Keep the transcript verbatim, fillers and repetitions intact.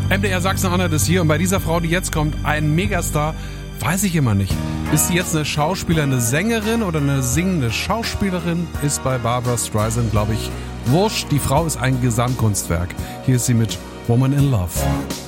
M D R Sachsen-Anhalt ist hier und bei dieser Frau, die jetzt kommt, ein Megastar, weiß ich immer nicht. Ist sie jetzt eine Schauspielerin, eine Sängerin oder eine singende Schauspielerin? Ist bei Barbra Streisand, glaube ich, wurscht. Die Frau ist ein Gesamtkunstwerk. Hier ist sie mit Woman in Love.